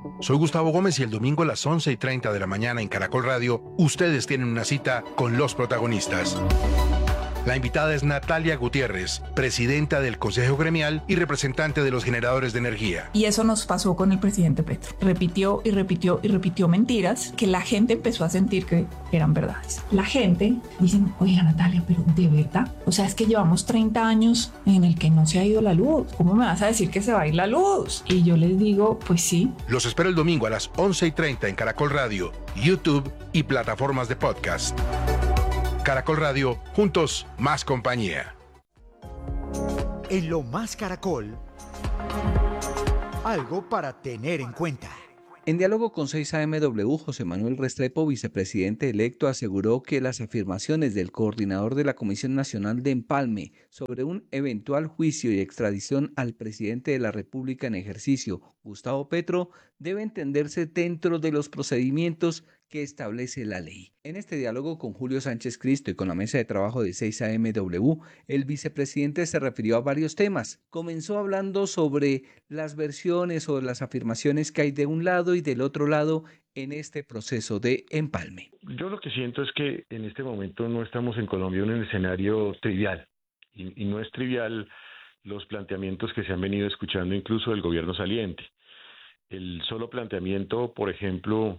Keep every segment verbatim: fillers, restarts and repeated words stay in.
Soy Gustavo Gómez y el domingo a las once y treinta de la mañana en Caracol Radio, ustedes tienen una cita con los protagonistas. La invitada es Natalia Gutiérrez, presidenta del Consejo Gremial y representante de los generadores de energía. Y eso nos pasó con el presidente Petro. Repitió y repitió y repitió mentiras que la gente empezó a sentir que eran verdades. La gente dice, oiga Natalia, pero ¿de verdad? O sea, es que llevamos treinta años en el que no se ha ido la luz. ¿Cómo me vas a decir que se va a ir la luz? Y yo les digo, pues sí. Los espero el domingo a las once y treinta en Caracol Radio, YouTube y plataformas de podcast. Caracol Radio, juntos, más compañía. En Lo Más Caracol, algo para tener en cuenta. En diálogo con seis A M W, José Manuel Restrepo, vicepresidente electo, aseguró que las afirmaciones del coordinador de la Comisión Nacional de Empalme sobre un eventual juicio y extradición al presidente de la República en ejercicio, Gustavo Petro, debe entenderse dentro de los procedimientos que establece la ley. En este diálogo con Julio Sánchez Cristo y con la mesa de trabajo de seis A M W, el vicepresidente se refirió a varios temas. Comenzó hablando sobre las versiones o las afirmaciones que hay de un lado y del otro lado en este proceso de empalme. Yo lo que siento es que en este momento no estamos en Colombia en un escenario trivial y, y no es trivial los planteamientos que se han venido escuchando incluso del gobierno saliente. El solo planteamiento, por ejemplo,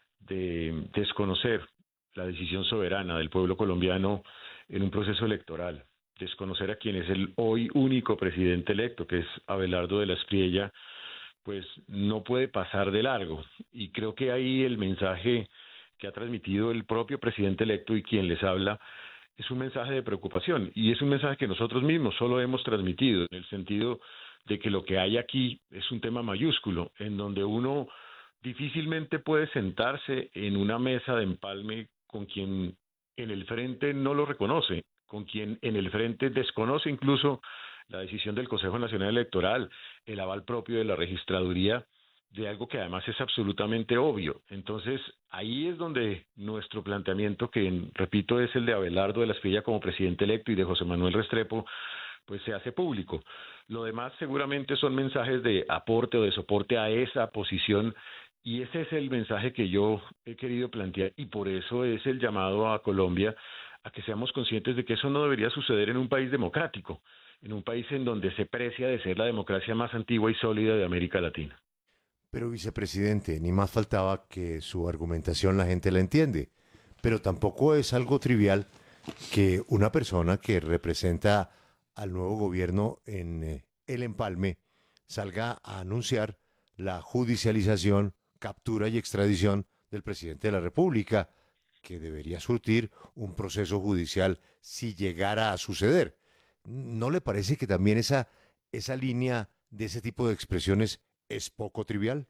de desconocer la decisión soberana del pueblo colombiano en un proceso electoral, desconocer a quien es el hoy único presidente electo, que es Abelardo de la Espriella, pues no puede pasar de largo. Y creo que ahí el mensaje que ha transmitido el propio presidente electo y quien les habla es un mensaje de preocupación, y es un mensaje que nosotros mismos solo hemos transmitido, en el sentido de que lo que hay aquí es un tema mayúsculo, en donde uno difícilmente puede sentarse en una mesa de empalme con quien en el frente no lo reconoce, con quien en el frente desconoce incluso la decisión del Consejo Nacional Electoral, el aval propio de la registraduría, de algo que además es absolutamente obvio. Entonces, ahí es donde nuestro planteamiento, que repito es el de Abelardo de la Espriella como presidente electo y de José Manuel Restrepo, pues se hace público. Lo demás seguramente son mensajes de aporte o de soporte a esa posición, y ese es el mensaje que yo he querido plantear, y por eso es el llamado a Colombia a que seamos conscientes de que eso no debería suceder en un país democrático, en un país en donde se precia de ser la democracia más antigua y sólida de América Latina. Pero, vicepresidente, ni más faltaba que su argumentación la gente la entiende, pero tampoco es algo trivial que una persona que representa al nuevo gobierno en eh, el empalme salga a anunciar la judicialización, captura y extradición del presidente de la República, que debería surtir un proceso judicial si llegara a suceder. ¿No le parece que también esa, esa línea de ese tipo de expresiones es poco trivial?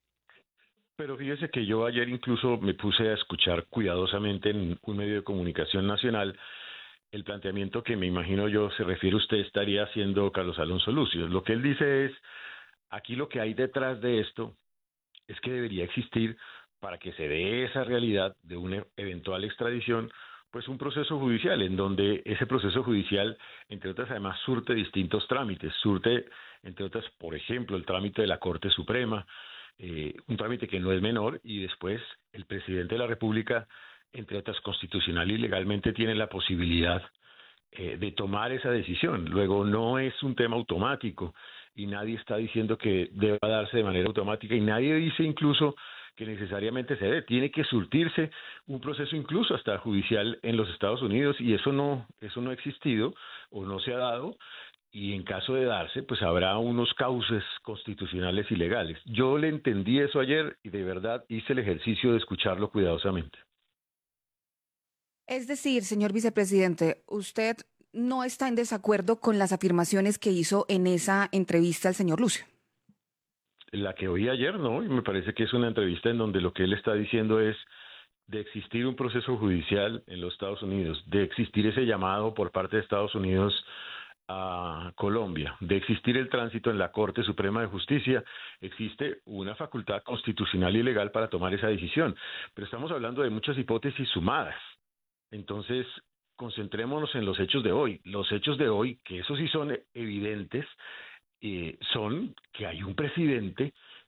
Pero fíjese que yo ayer incluso me puse a escuchar cuidadosamente en un medio de comunicación nacional el planteamiento que me imagino yo se refiere usted estaría haciendo Carlos Alonso Lucio. Lo que él dice es, aquí lo que hay detrás de esto es que debería existir, para que se dé esa realidad de una eventual extradición, pues un proceso judicial, en donde ese proceso judicial, entre otras, además surte distintos trámites, surte, entre otras, por ejemplo, el trámite de la Corte Suprema, eh, un trámite que no es menor, y después el presidente de la República, entre otras, constitucional y legalmente tiene la posibilidad eh, de tomar esa decisión. Luego, no es un tema automático, y nadie está diciendo que deba darse de manera automática, y nadie dice incluso que necesariamente se dé. Tiene que surtirse un proceso incluso hasta judicial en los Estados Unidos, y eso no, eso no ha existido o no se ha dado, y en caso de darse, pues habrá unos cauces constitucionales y legales. Yo le entendí eso ayer y de verdad hice el ejercicio de escucharlo cuidadosamente. Es decir, señor vicepresidente, usted no está en desacuerdo con las afirmaciones que hizo en esa entrevista al señor Lucio. La que oí ayer, no, y me parece que es una entrevista en donde lo que él está diciendo es de existir un proceso judicial en los Estados Unidos, de existir ese llamado por parte de Estados Unidos a Colombia, de existir el tránsito en la Corte Suprema de Justicia, existe una facultad constitucional y legal para tomar esa decisión, pero estamos hablando de muchas hipótesis sumadas. Entonces, concentrémonos en los hechos de hoy. Los hechos de hoy, que esos sí son evidentes, eh, son que hay un presidente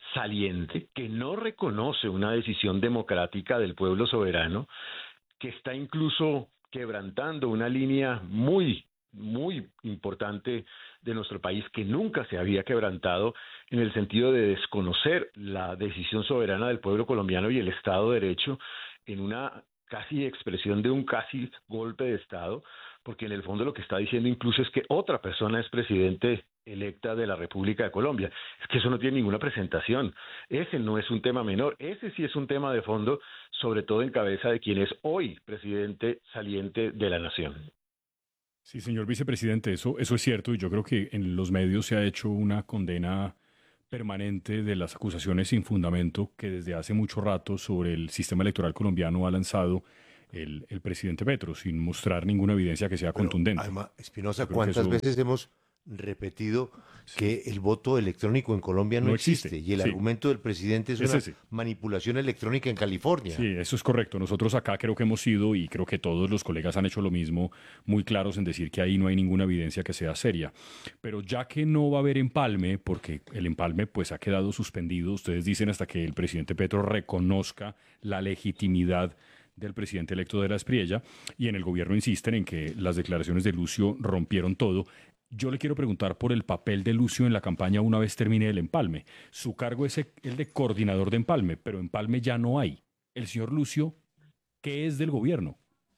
saliente, que no reconoce una decisión democrática del pueblo soberano, que está incluso quebrantando una línea muy, muy importante de nuestro país que nunca se había quebrantado en el sentido de desconocer la decisión soberana del pueblo colombiano y el Estado de Derecho en una casi expresión de un casi golpe de Estado, porque en el fondo lo que está diciendo incluso es que otra persona es presidente electa de la República de Colombia. Es que eso no tiene ninguna presentación. Ese no es un tema menor, ese sí es un tema de fondo, sobre todo en cabeza de quien es hoy presidente saliente de la nación. Sí, señor vicepresidente, eso, eso es cierto y yo creo que en los medios se ha hecho una condena permanente de las acusaciones sin fundamento que desde hace mucho rato sobre el sistema electoral colombiano ha lanzado el, el presidente Petro, sin mostrar ninguna evidencia que sea Pero, contundente. Además, Espinosa, ¿cuántas eso... veces hemos repetido que el voto electrónico en Colombia no, no existe. existe y el sí. argumento del presidente es, es una ese. manipulación electrónica en California? Sí, eso es correcto. Nosotros acá creo que hemos sido, y creo que todos los colegas han hecho lo mismo, muy claros en decir que ahí no hay ninguna evidencia que sea seria. Pero ya que no va a haber empalme, porque el empalme pues ha quedado suspendido, ustedes dicen hasta que el presidente Petro reconozca la legitimidad del presidente electo de la Espriella, y en el gobierno insisten en que las declaraciones de Lucio rompieron todo. Yo le quiero preguntar por el papel de Lucio en la campaña una vez termine el empalme. Su cargo es el de coordinador de empalme, pero empalme ya no hay. El señor Lucio, ¿qué es del gobierno?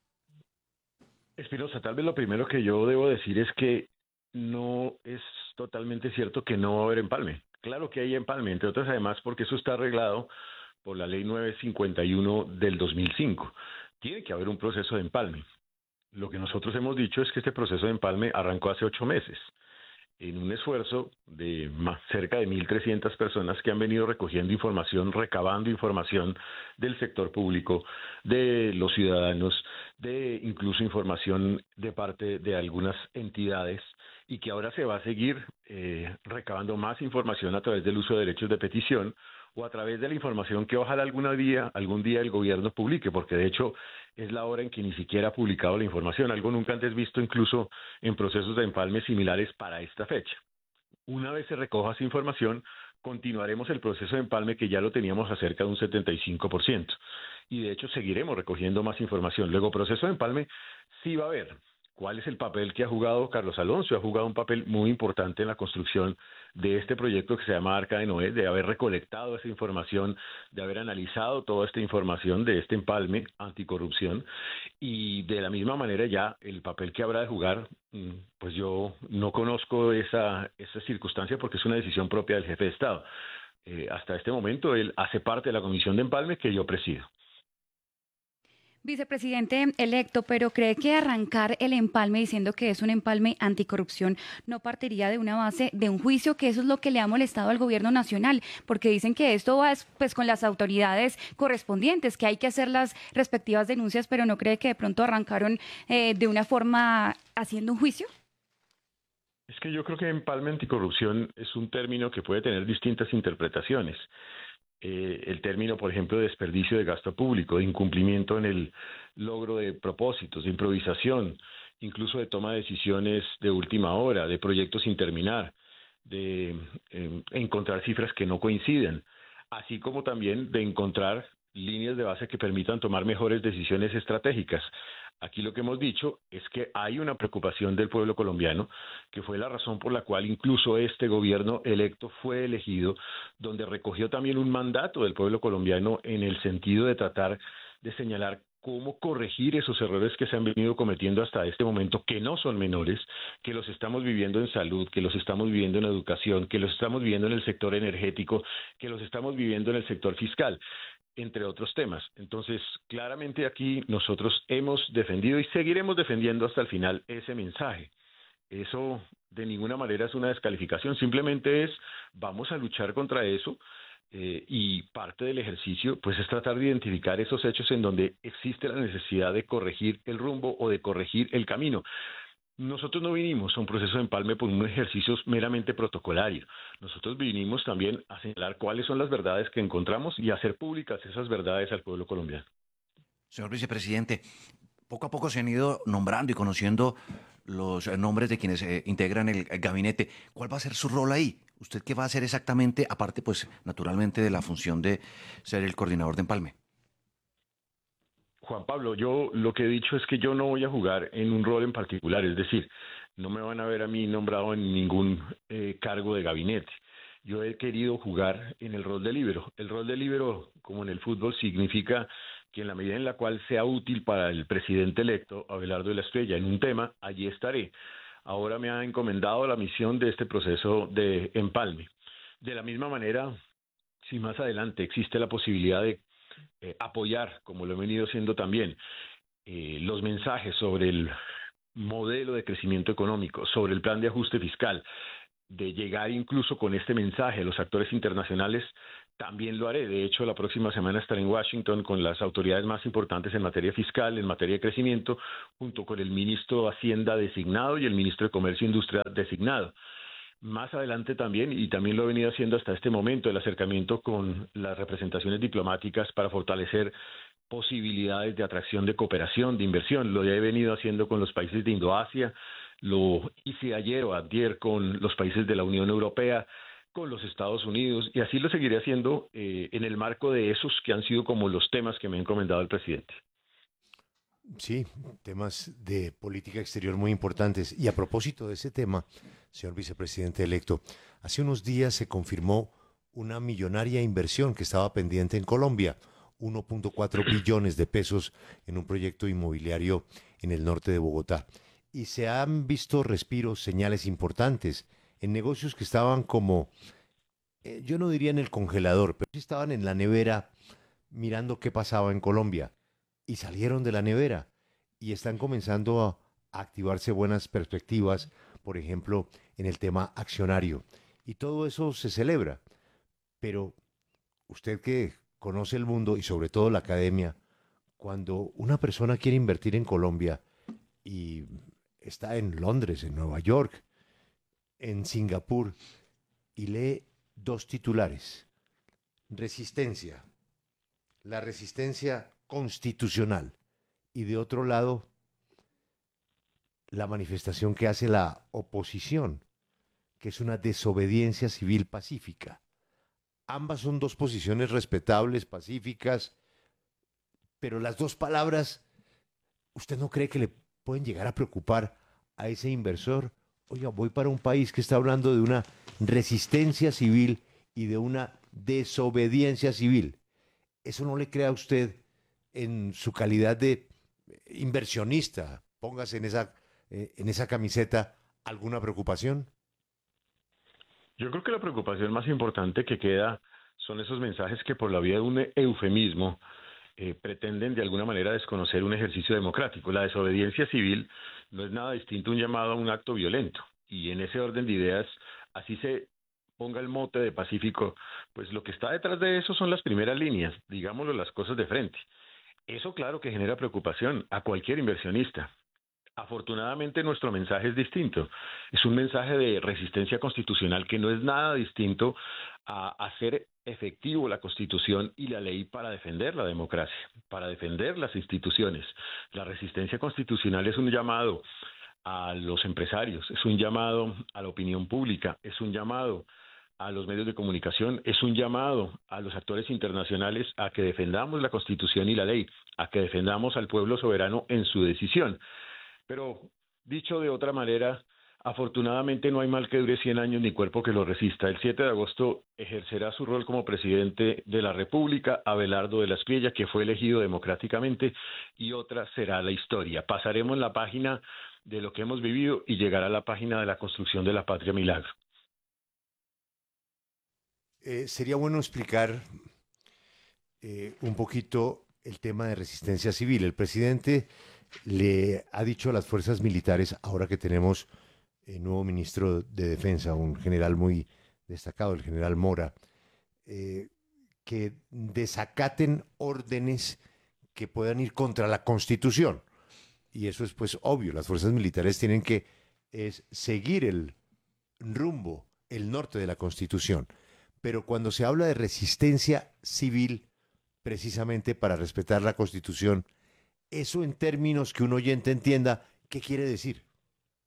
Espinosa, tal vez lo primero que yo debo decir es que no es totalmente cierto que no va a haber empalme. Claro que hay empalme, entre otras además porque eso está arreglado por la ley nueve cincuenta y uno del dos mil cinco. Tiene que haber un proceso de empalme. Lo que nosotros hemos dicho es que este proceso de empalme arrancó hace ocho meses, en un esfuerzo de más, cerca de mil trescientas personas que han venido recogiendo información, recabando información del sector público, de los ciudadanos, de incluso información de parte de algunas entidades, y que ahora se va a seguir eh, recabando más información a través del uso de derechos de petición o a través de la información que ojalá algún día, algún día el gobierno publique, porque de hecho es la hora en que ni siquiera ha publicado la información, algo nunca antes visto incluso en procesos de empalme similares para esta fecha. Una vez se recoja esa información, continuaremos el proceso de empalme que ya lo teníamos a cerca de un setenta y cinco por ciento, y de hecho seguiremos recogiendo más información. Luego, proceso de empalme sí va a haber. ¿Cuál es el papel que ha jugado Carlos Alonso? Ha jugado un papel muy importante en la construcción de este proyecto que se llama Arca de Noé, de haber recolectado esa información, de haber analizado toda esta información de este empalme anticorrupción, y de la misma manera ya el papel que habrá de jugar, pues yo no conozco esa, esa circunstancia porque es una decisión propia del jefe de Estado. Eh, hasta este momento él hace parte de la comisión de empalme que yo presido. Vicepresidente electo, pero ¿cree que arrancar el empalme diciendo que es un empalme anticorrupción no partiría de una base de un juicio, que eso es lo que le ha molestado al gobierno nacional? Porque dicen que esto va pues con las autoridades correspondientes, que hay que hacer las respectivas denuncias, pero ¿no cree que de pronto arrancaron eh, de una forma haciendo un juicio? Es que yo creo que empalme anticorrupción es un término que puede tener distintas interpretaciones. Eh, el término, por ejemplo, de desperdicio de gasto público, de incumplimiento en el logro de propósitos, de improvisación, incluso de toma de decisiones de última hora, de proyectos sin terminar, de eh, encontrar cifras que no coinciden, así como también de encontrar líneas de base que permitan tomar mejores decisiones estratégicas. Aquí lo que hemos dicho es que hay una preocupación del pueblo colombiano, que fue la razón por la cual incluso este gobierno electo fue elegido, donde recogió también un mandato del pueblo colombiano en el sentido de tratar de señalar cómo corregir esos errores que se han venido cometiendo hasta este momento, que no son menores, que los estamos viviendo en salud, que los estamos viviendo en educación, que los estamos viviendo en el sector energético, que los estamos viviendo en el sector fiscal, entre otros temas. Entonces, claramente aquí nosotros hemos defendido y seguiremos defendiendo hasta el final ese mensaje. Eso de ninguna manera es una descalificación, simplemente es vamos a luchar contra eso, eh, y parte del ejercicio pues es tratar de identificar esos hechos en donde existe la necesidad de corregir el rumbo o de corregir el camino. Nosotros no vinimos a un proceso de empalme por un ejercicio meramente protocolario. Nosotros vinimos también a señalar cuáles son las verdades que encontramos y a hacer públicas esas verdades al pueblo colombiano. Señor vicepresidente, poco a poco se han ido nombrando y conociendo los eh, nombres de quienes eh, integran el, el gabinete. ¿Cuál va a ser su rol ahí? ¿Usted qué va a hacer exactamente, aparte, pues, naturalmente, de la función de ser el coordinador de Empalme? Juan Pablo, yo lo que he dicho es que yo no voy a jugar en un rol en particular, es decir, no me van a ver a mí nombrado en ningún eh, cargo de gabinete. Yo he querido jugar en el rol de líbero. El rol de líbero, como en el fútbol, significa que en la medida en la cual sea útil para el presidente electo, Abelardo de la Espriella, en un tema, allí estaré. Ahora me ha encomendado la misión de este proceso de empalme. De la misma manera, si más adelante existe la posibilidad de eh, apoyar, como lo he venido haciendo también, eh, los mensajes sobre el modelo de crecimiento económico, sobre el plan de ajuste fiscal, de llegar incluso con este mensaje a los actores internacionales, también lo haré. De hecho, la próxima semana estaré en Washington con las autoridades más importantes en materia fiscal, en materia de crecimiento, junto con el ministro de Hacienda designado y el ministro de Comercio e Industria designado. Más adelante también, y también lo he venido haciendo hasta este momento, el acercamiento con las representaciones diplomáticas para fortalecer posibilidades de atracción de cooperación, de inversión. Lo he venido haciendo con los países de Indoasia, lo hice ayer o antier con los países de la Unión Europea, con los Estados Unidos, y así lo seguiré haciendo eh, en el marco de esos que han sido como los temas que me ha encomendado el presidente. Sí, temas de política exterior muy importantes. Y a propósito de ese tema, señor vicepresidente electo, hace unos días se confirmó una millonaria inversión que estaba pendiente en Colombia, uno punto cuatro billones de pesos en un proyecto inmobiliario en el norte de Bogotá. Y se han visto respiros, señales importantes en negocios que estaban como, eh, yo no diría en el congelador, pero sí estaban en la nevera mirando qué pasaba en Colombia. Y salieron de la nevera y están comenzando a, a activarse buenas perspectivas, por ejemplo, en el tema accionario. Y todo eso se celebra. Pero usted que conoce el mundo y sobre todo la academia, cuando una persona quiere invertir en Colombia y está en Londres, en Nueva York, en Singapur, y lee dos titulares: resistencia, la resistencia constitucional, y de otro lado, la manifestación que hace la oposición, que es una desobediencia civil pacífica. Ambas son dos posiciones respetables, pacíficas, pero las dos palabras, ¿usted no cree que le pueden llegar a preocupar a ese inversor? Oiga, voy para un país que está hablando de una resistencia civil y de una desobediencia civil. ¿Eso no le crea a usted, en su calidad de inversionista, póngase en esa, eh, en esa camiseta, alguna preocupación? Yo creo que la preocupación más importante que queda son esos mensajes que por la vía de un eufemismo eh, pretenden de alguna manera desconocer un ejercicio democrático. La desobediencia civil no es nada distinto a un llamado a un acto violento, y en ese orden de ideas, así se ponga el mote de pacífico, pues lo que está detrás de eso son las primeras líneas, digámoslo las cosas de frente. Eso claro que genera preocupación a cualquier inversionista. Afortunadamente nuestro mensaje es distinto. Es un mensaje de resistencia constitucional que no es nada distinto a hacer efectivo la Constitución y la ley para defender la democracia, para defender las instituciones. La resistencia constitucional es un llamado a los empresarios, es un llamado a la opinión pública, es un llamado a los medios de comunicación, es un llamado a los actores internacionales a que defendamos la Constitución y la ley, a que defendamos al pueblo soberano en su decisión. Pero, dicho de otra manera, afortunadamente no hay mal que dure cien años ni cuerpo que lo resista. El siete de agosto ejercerá su rol como presidente de la República Abelardo de la Espriella, que fue elegido democráticamente, y otra será la historia. Pasaremos la página de lo que hemos vivido y llegará a la página de la construcción de la patria milagro. Eh, sería bueno explicar eh, un poquito el tema de resistencia civil. El presidente le ha dicho a las fuerzas militares, ahora que tenemos el nuevo ministro de Defensa, un general muy destacado, el general Mora, eh, que desacaten órdenes que puedan ir contra la Constitución. Y eso es pues obvio, las fuerzas militares tienen que es, seguir el rumbo, el norte de la Constitución. Pero cuando se habla de resistencia civil, precisamente para respetar la Constitución, eso en términos que un oyente entienda, ¿qué quiere decir?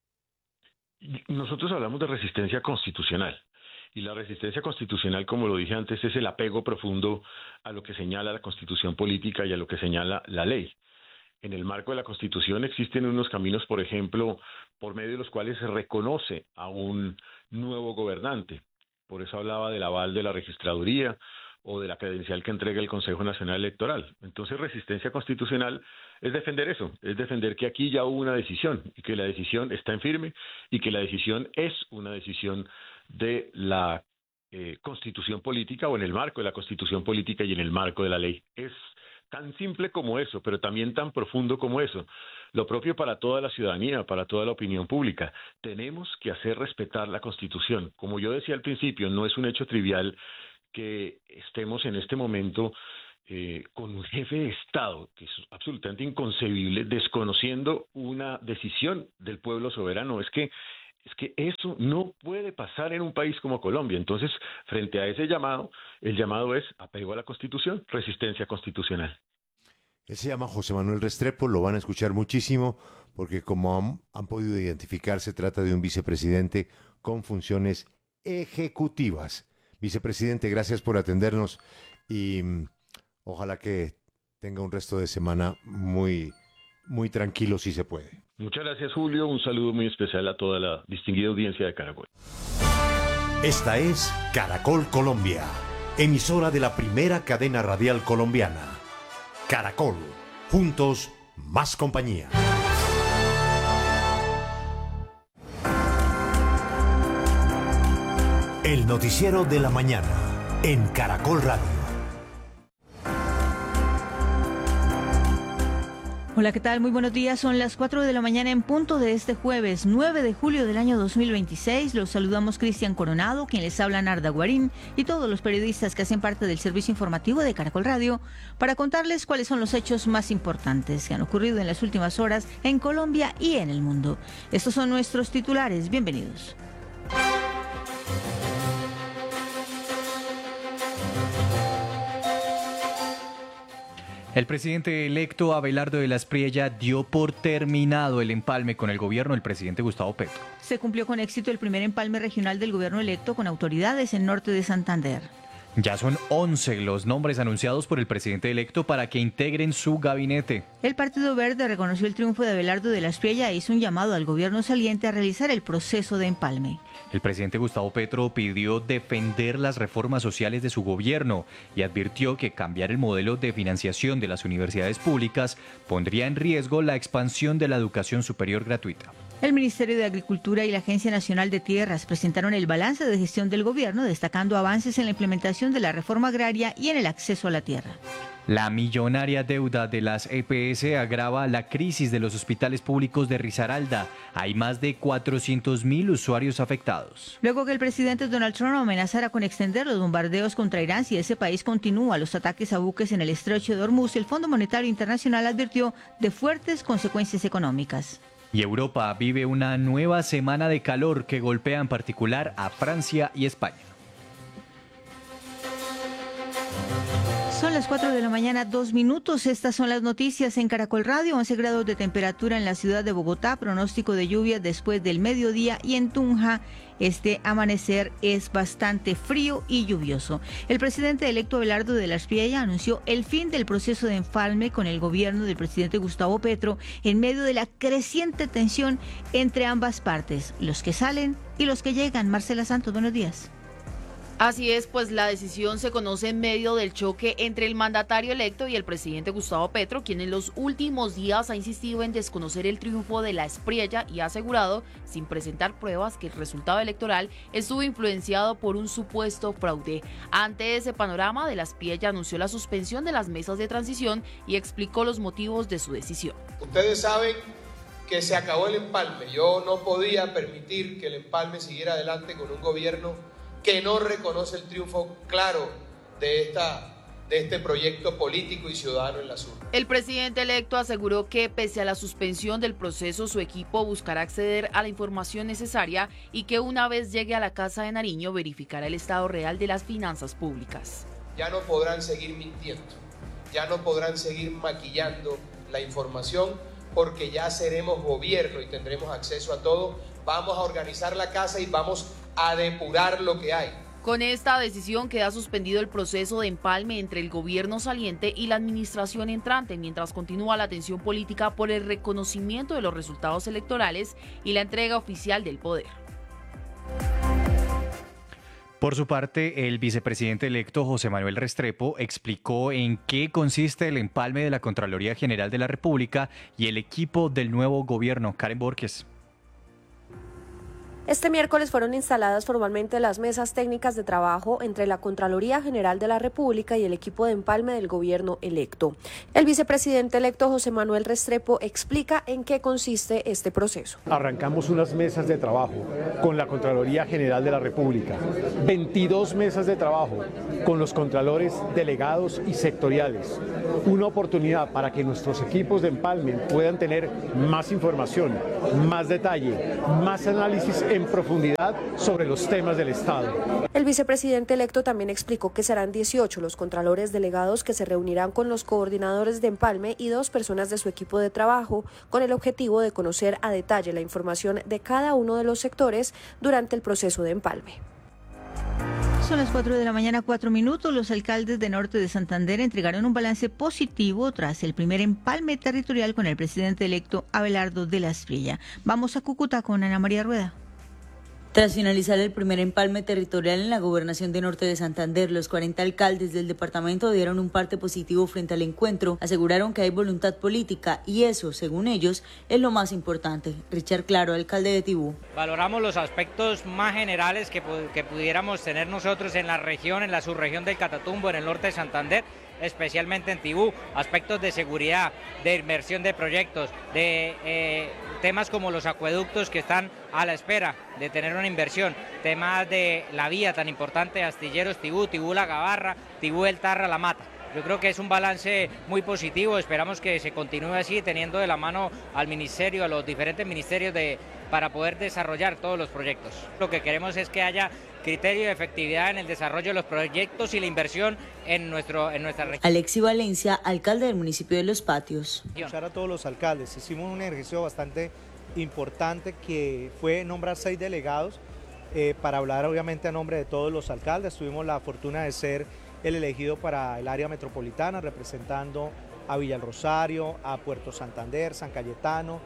Nosotros hablamos de resistencia constitucional. Y la resistencia constitucional, como lo dije antes, es el apego profundo a lo que señala la Constitución política y a lo que señala la ley. En el marco de la Constitución existen unos caminos, por ejemplo, por medio de los cuales se reconoce a un nuevo gobernante. Por eso hablaba del aval de la registraduría o de la credencial que entrega el Consejo Nacional Electoral. Entonces, resistencia constitucional es defender eso, es defender que aquí ya hubo una decisión y que la decisión está en firme y que la decisión es una decisión de la eh, Constitución política o en el marco de la Constitución política y en el marco de la ley. Es tan simple como eso, pero también tan profundo como eso. Lo propio para toda la ciudadanía, para toda la opinión pública. Tenemos que hacer respetar la Constitución. Como yo decía al principio, no es un hecho trivial que estemos en este momento eh, con un jefe de Estado, que es absolutamente inconcebible, desconociendo una decisión del pueblo soberano. Es que Es que eso no puede pasar en un país como Colombia. Entonces, frente a ese llamado, el llamado es apego a la Constitución, resistencia constitucional. Él se llama José Manuel Restrepo, lo van a escuchar muchísimo, porque como han, han podido identificar, se trata de un vicepresidente con funciones ejecutivas. Vicepresidente, gracias por atendernos y mm, ojalá que tenga un resto de semana muy, muy tranquilo si se puede. Muchas gracias, Julio. Un saludo muy especial a toda la distinguida audiencia de Caracol. Esta es Caracol Colombia, emisora de la primera cadena radial colombiana. Caracol, juntos, más compañía. El noticiero de la mañana en Caracol Radio. Hola, ¿qué tal? Muy buenos días. Son las cuatro de la mañana en punto de este jueves, nueve de julio del año dos mil veintiséis. Los saludamos Cristian Coronado, quien les habla Narda Guarín, y todos los periodistas que hacen parte del servicio informativo de Caracol Radio, para contarles cuáles son los hechos más importantes que han ocurrido en las últimas horas en Colombia y en el mundo. Estos son nuestros titulares. Bienvenidos. El presidente electo Abelardo de la Espriella dio por terminado el empalme con el gobierno del presidente Gustavo Petro. Se cumplió con éxito el primer empalme regional del gobierno electo con autoridades en norte de Santander. Ya son once los nombres anunciados por el presidente electo para que integren su gabinete. El Partido Verde reconoció el triunfo de Abelardo de la Espriella e hizo un llamado al gobierno saliente a realizar el proceso de empalme. El presidente Gustavo Petro pidió defender las reformas sociales de su gobierno y advirtió que cambiar el modelo de financiación de las universidades públicas pondría en riesgo la expansión de la educación superior gratuita. El Ministerio de Agricultura y la Agencia Nacional de Tierras presentaron el balance de gestión del gobierno, destacando avances en la implementación de la reforma agraria y en el acceso a la tierra. La millonaria deuda de las E P S agrava la crisis de los hospitales públicos de Risaralda. Hay más de cuatrocientos mil usuarios afectados. Luego que el presidente Donald Trump amenazara con extender los bombardeos contra Irán si ese país continúa los ataques a buques en el estrecho de Hormuz, el Fondo Monetario Internacional advirtió de fuertes consecuencias económicas. Y Europa vive una nueva semana de calor que golpea en particular a Francia y España. Son las cuatro de la mañana, dos minutos. Estas son las noticias en Caracol Radio. once grados de temperatura en la ciudad de Bogotá, pronóstico de lluvia después del mediodía, y en Tunja este amanecer es bastante frío y lluvioso. El presidente electo Abelardo de la Espriella anunció el fin del proceso de empalme con el gobierno del presidente Gustavo Petro en medio de la creciente tensión entre ambas partes, los que salen y los que llegan. Marcela Santos, buenos días. Así es, pues la decisión se conoce en medio del choque entre el mandatario electo y el presidente Gustavo Petro, quien en los últimos días ha insistido en desconocer el triunfo de la Espriella y ha asegurado, sin presentar pruebas, que el resultado electoral estuvo influenciado por un supuesto fraude. Ante ese panorama, de la Espriella anunció la suspensión de las mesas de transición y explicó los motivos de su decisión. Ustedes saben que se acabó el empalme. Yo no podía permitir que el empalme siguiera adelante con un gobierno que no reconoce el triunfo claro de, esta, de este proyecto político y ciudadano en la sur. El presidente electo aseguró que pese a la suspensión del proceso, su equipo buscará acceder a la información necesaria y que una vez llegue a la Casa de Nariño verificará el estado real de las finanzas públicas. Ya no podrán seguir mintiendo, ya no podrán seguir maquillando la información, porque ya seremos gobierno y tendremos acceso a todo. Vamos a organizar la casa y vamos a depurar lo que hay. Con esta decisión queda suspendido el proceso de empalme entre el gobierno saliente y la administración entrante, mientras continúa la tensión política por el reconocimiento de los resultados electorales y la entrega oficial del poder. Por su parte, el vicepresidente electo José Manuel Restrepo explicó en qué consiste el empalme de la Contraloría General de la República y el equipo del nuevo gobierno. Karen Borges. Este miércoles fueron instaladas formalmente las mesas técnicas de trabajo entre la Contraloría General de la República y el equipo de empalme del gobierno electo. El vicepresidente electo José Manuel Restrepo explica en qué consiste este proceso. Arrancamos unas mesas de trabajo con la Contraloría General de la República, veintidós mesas de trabajo con los contralores delegados y sectoriales. Una oportunidad para que nuestros equipos de empalme puedan tener más información, más detalle, más análisis en profundidad sobre los temas del Estado. El vicepresidente electo también explicó que serán dieciocho los contralores delegados que se reunirán con los coordinadores de empalme y dos personas de su equipo de trabajo con el objetivo de conocer a detalle la información de cada uno de los sectores durante el proceso de empalme. Son las cuatro de la mañana, cuatro minutos. Los alcaldes de Norte de Santander entregaron un balance positivo tras el primer empalme territorial con el presidente electo Abelardo de la Espriella. Vamos a Cúcuta con Ana María Rueda. Tras finalizar el primer empalme territorial en la gobernación de Norte de Santander, los cuarenta alcaldes del departamento dieron un parte positivo frente al encuentro, aseguraron que hay voluntad política y eso, según ellos, es lo más importante. Richard Claro, alcalde de Tibú. Valoramos los aspectos más generales que, que pudiéramos tener nosotros en la región, en la subregión del Catatumbo, en el norte de Santander, especialmente en Tibú, aspectos de seguridad, de inversión de proyectos, de eh, temas como los acueductos que están a la espera de tener una inversión, temas de la vía tan importante de Astilleros Tibú, Tibú La Gabarra, Tibú El Tarra La Mata. Yo creo que es un balance muy positivo, esperamos que se continúe así, teniendo de la mano al ministerio, a los diferentes ministerios de, para poder desarrollar todos los proyectos. Lo que queremos es que haya criterio de efectividad en el desarrollo de los proyectos y la inversión en, nuestro, en nuestra región. Alexi Valencia, alcalde del municipio de Los Patios. Escuchar a todos los alcaldes, hicimos un ejercicio bastante importante que fue nombrar seis delegados eh, para hablar obviamente a nombre de todos los alcaldes. Tuvimos la fortuna de ser el elegido para el área metropolitana, representando a Villa El Rosario, a Puerto Santander, San Cayetano,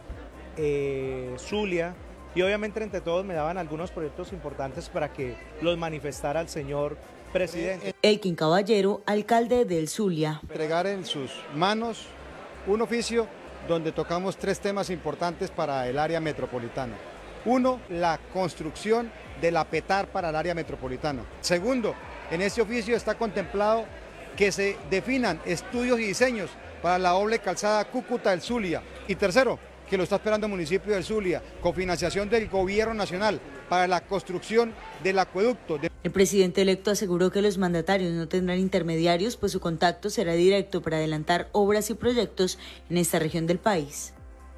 eh, Zulia, y obviamente entre todos me daban algunos proyectos importantes para que los manifestara el señor presidente. Elkin Caballero, alcalde del Zulia. Entregar en sus manos un oficio donde tocamos tres temas importantes para el área metropolitana. Uno, la construcción de la PETAR para el área metropolitana. Segundo, en ese oficio está contemplado que se definan estudios y diseños para la doble calzada Cúcuta del Zulia. Y tercero, que lo está esperando el municipio del Zulia, con financiación del gobierno nacional para la construcción del acueducto. El presidente electo aseguró que los mandatarios no tendrán intermediarios, pues su contacto será directo para adelantar obras y proyectos en esta región del país.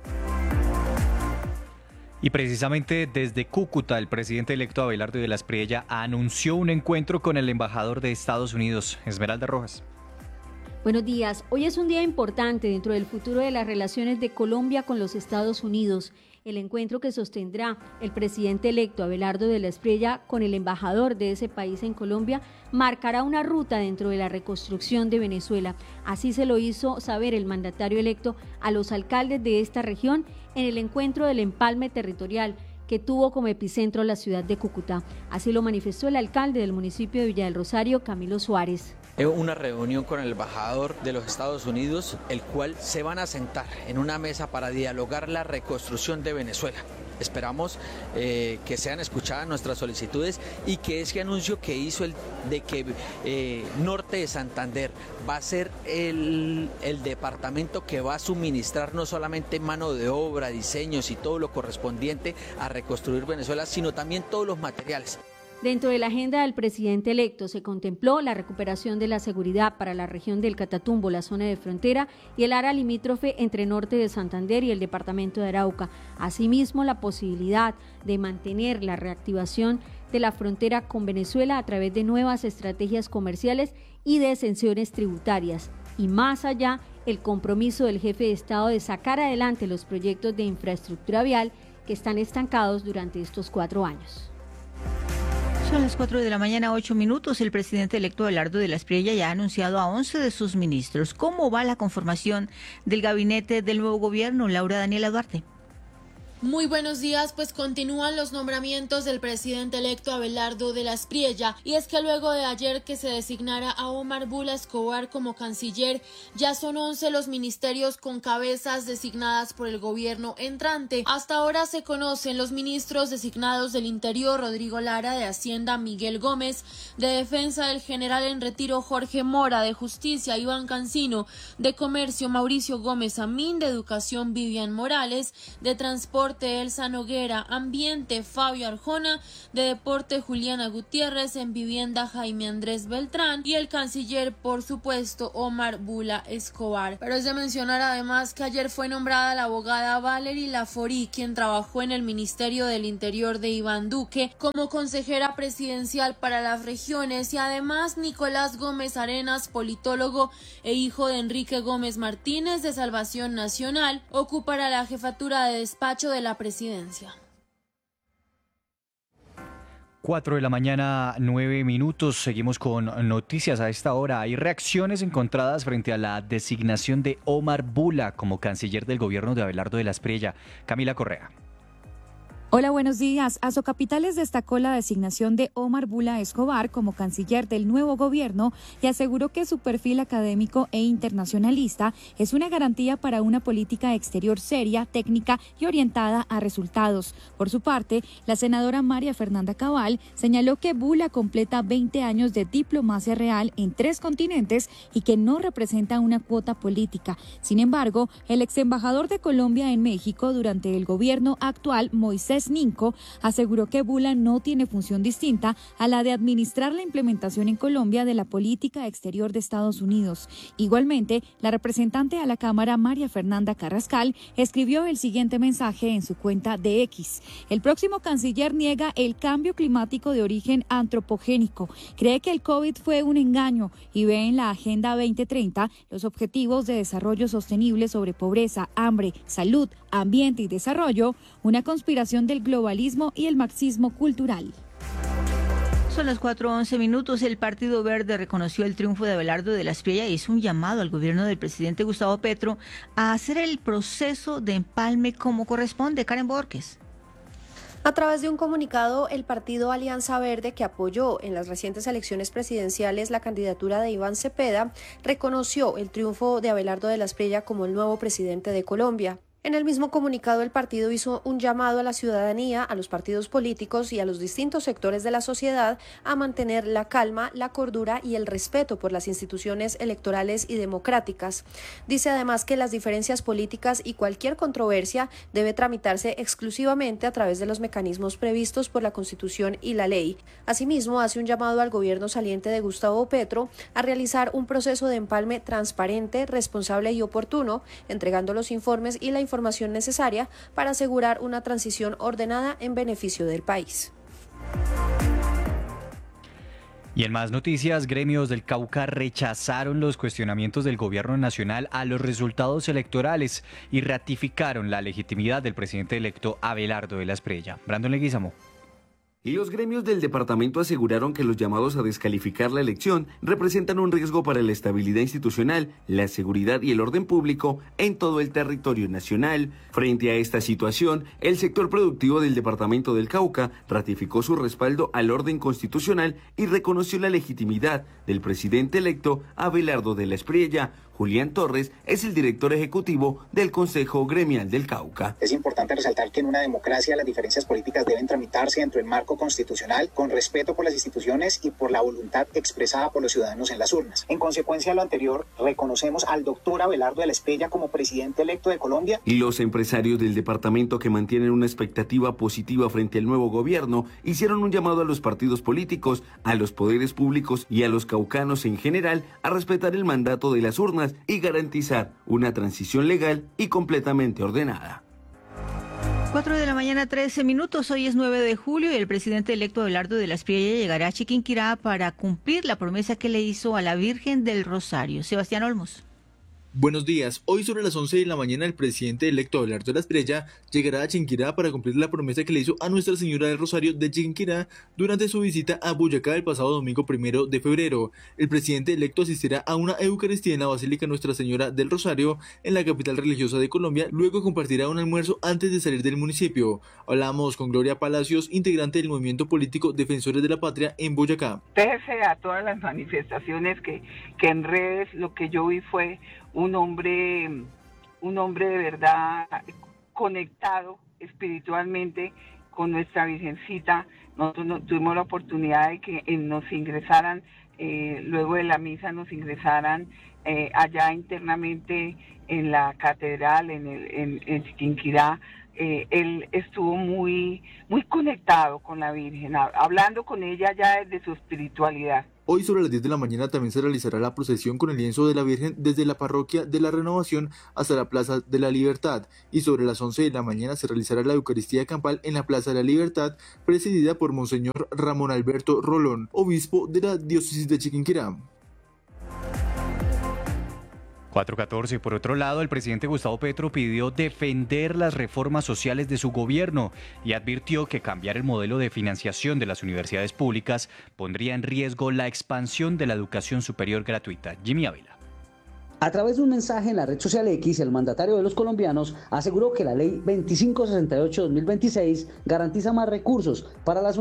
Y precisamente desde Cúcuta, el presidente electo Abelardo de la Espriella anunció un encuentro con el embajador de Estados Unidos, Esmeralda Rojas. Buenos días. Hoy es un día importante dentro del futuro de las relaciones de Colombia con los Estados Unidos. El encuentro que sostendrá el presidente electo Abelardo de la Espriella con el embajador de ese país en Colombia marcará una ruta dentro de la reconstrucción de Venezuela. Así se lo hizo saber el mandatario electo a los alcaldes de esta región en el encuentro del empalme territorial que tuvo como epicentro la ciudad de Cúcuta. Así lo manifestó el alcalde del municipio de Villa del Rosario, Camilo Suárez. Una reunión con el embajador de los Estados Unidos, el cual se van a sentar en una mesa para dialogar la reconstrucción de Venezuela. Esperamos eh, que sean escuchadas nuestras solicitudes y que ese anuncio que hizo el de que eh, Norte de Santander va a ser el, el departamento que va a suministrar no solamente mano de obra, diseños y todo lo correspondiente a reconstruir Venezuela, sino también todos los materiales. Dentro de la agenda del presidente electo se contempló la recuperación de la seguridad para la región del Catatumbo, la zona de frontera y el área limítrofe entre Norte de Santander y el departamento de Arauca. Asimismo, la posibilidad de mantener la reactivación de la frontera con Venezuela a través de nuevas estrategias comerciales y de exenciones tributarias. Y más allá, el compromiso del jefe de Estado de sacar adelante los proyectos de infraestructura vial que están estancados durante estos cuatro años. Son las cuatro de la mañana, ocho minutos. El presidente electo Abelardo de la Espriella ya ha anunciado a once de sus ministros. ¿Cómo va la conformación del gabinete del nuevo gobierno? Laura Daniela Duarte. Muy buenos días, pues continúan los nombramientos del presidente electo Abelardo de la Espriella, y es que luego de ayer que se designara a Omar Bula Escobar como canciller, ya son once los ministerios con cabezas designadas por el gobierno entrante. Hasta ahora se conocen los ministros designados del Interior, Rodrigo Lara; de Hacienda, Miguel Gómez; de Defensa, el general en retiro Jorge Mora; de Justicia, Iván Cancino; de Comercio, Mauricio Gómez Amín; de Educación, Vivian Morales; de Transporte, Elsa Noguera; Ambiente, Fabio Arjona; de Deporte, Juliana Gutiérrez; en Vivienda, Jaime Andrés Beltrán; y el canciller, por supuesto, Omar Bula Escobar. Pero es de mencionar además que ayer fue nombrada la abogada Valery Laforí, quien trabajó en el Ministerio del Interior de Iván Duque como consejera presidencial para las regiones, y además Nicolás Gómez Arenas, politólogo e hijo de Enrique Gómez Martínez de Salvación Nacional, ocupará la jefatura de despacho de la presidencia. Cuatro de la mañana, nueve minutos. Seguimos con noticias a esta hora. Hay reacciones encontradas frente a la designación de Omar Bula como canciller del gobierno de Abelardo de la Espriella. Camila Correa. Hola, buenos días. Azocapitales destacó la designación de Omar Bula Escobar como canciller del nuevo gobierno y aseguró que su perfil académico e internacionalista es una garantía para una política exterior seria, técnica y orientada a resultados. Por su parte, la senadora María Fernanda Cabal señaló que Bula completa veinte años de diplomacia real en tres continentes y que no representa una cuota política. Sin embargo, el ex embajador de Colombia en México durante el gobierno actual, Moisés Ninco, aseguró que Bula no tiene función distinta a la de administrar la implementación en Colombia de la política exterior de Estados Unidos. Igualmente, la representante a la Cámara, María Fernanda Carrascal, escribió el siguiente mensaje en su cuenta de X. El próximo canciller niega el cambio climático de origen antropogénico, cree que el COVID fue un engaño y ve en la Agenda veinte treinta los objetivos de desarrollo sostenible sobre pobreza, hambre, salud, ambiente y desarrollo, una conspiración del globalismo y el marxismo cultural. Son las cuatro once minutos. El Partido Verde reconoció el triunfo de Abelardo de la Espriella y hizo un llamado al gobierno del presidente Gustavo Petro a hacer el proceso de empalme como corresponde. Karen Borges. A través de un comunicado, el partido Alianza Verde, que apoyó en las recientes elecciones presidenciales la candidatura de Iván Cepeda, reconoció el triunfo de Abelardo de la Espriella como el nuevo presidente de Colombia. En el mismo comunicado, el partido hizo un llamado a la ciudadanía, a los partidos políticos y a los distintos sectores de la sociedad a mantener la calma, la cordura y el respeto por las instituciones electorales y democráticas. Dice además que las diferencias políticas y cualquier controversia debe tramitarse exclusivamente a través de los mecanismos previstos por la Constitución y la ley. Asimismo, hace un llamado al gobierno saliente de Gustavo Petro a realizar un proceso de empalme transparente, responsable y oportuno, entregando los informes y la información información necesaria para asegurar una transición ordenada en beneficio del país. Y en más noticias, gremios del Cauca rechazaron los cuestionamientos del gobierno nacional a los resultados electorales y ratificaron la legitimidad del presidente electo Abelardo de la Espriella. Brandon Leguizamo. Y los gremios del departamento aseguraron que los llamados a descalificar la elección representan un riesgo para la estabilidad institucional, la seguridad y el orden público en todo el territorio nacional. Frente a esta situación, el sector productivo del departamento del Cauca ratificó su respaldo al orden constitucional y reconoció la legitimidad del presidente electo Abelardo de la Espriella. Julián Torres es el director ejecutivo del Consejo Gremial del Cauca. Es importante resaltar que en una democracia las diferencias políticas deben tramitarse dentro del marco constitucional, con respeto por las instituciones y por la voluntad expresada por los ciudadanos en las urnas. En consecuencia de lo anterior, reconocemos al doctor Abelardo de la Espriella como presidente electo de Colombia. Y los empresarios del departamento, que mantienen una expectativa positiva frente al nuevo gobierno, hicieron un llamado a los partidos políticos, a los poderes públicos y a los caucanos en general a respetar el mandato de las urnas y garantizar una transición legal y completamente ordenada. cuatro de la mañana, trece minutos. Hoy es nueve de julio y el presidente electo Abelardo de la Espriella llegará a Chiquinquirá para cumplir la promesa que le hizo a la Virgen del Rosario. Sebastián Olmos. Buenos días. Hoy sobre las once de la mañana el presidente electo Abelardo de la Espriella llegará a Chiquinquirá para cumplir la promesa que le hizo a Nuestra Señora del Rosario de Chiquinquirá durante su visita a Boyacá el pasado domingo primero de febrero. El presidente electo asistirá a una Eucaristía en la Basílica Nuestra Señora del Rosario en la capital religiosa de Colombia, luego compartirá un almuerzo antes de salir del municipio. Hablamos con Gloria Palacios, integrante del movimiento político Defensores de la Patria en Boyacá. Pese a todas las manifestaciones que, que en redes lo que yo vi fue un hombre, un hombre de verdad conectado espiritualmente con nuestra Virgencita. Nosotros no, tuvimos la oportunidad de que eh, nos ingresaran, eh, luego de la misa nos ingresaran eh, allá internamente en la catedral, en, el, en, en Chiquinquirá. Eh, él estuvo muy, muy conectado con la Virgen, hablando con ella ya desde su espiritualidad. Hoy sobre las diez de la mañana también se realizará la procesión con el lienzo de la Virgen desde la parroquia de la Renovación hasta la Plaza de la Libertad, y sobre las once de la mañana se realizará la Eucaristía campal en la Plaza de la Libertad, presidida por Monseñor Ramón Alberto Rolón, obispo de la diócesis de Chiquinquirá. cuatro catorce. Por otro lado, el presidente Gustavo Petro pidió defender las reformas sociales de su gobierno y advirtió que cambiar el modelo de financiación de las universidades públicas pondría en riesgo la expansión de la educación superior gratuita. Jimmy Ávila. A través de un mensaje en la red social X, el mandatario de los colombianos aseguró que la ley veinticinco sesenta y ocho de dos mil veintiséis garantiza más recursos para las